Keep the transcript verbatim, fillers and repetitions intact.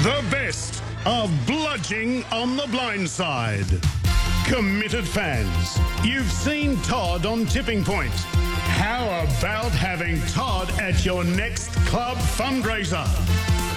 The best of Bludging on the Blind Side. Committed fans, you've seen Todd on Tipping Point. How about having Todd at your next club fundraiser?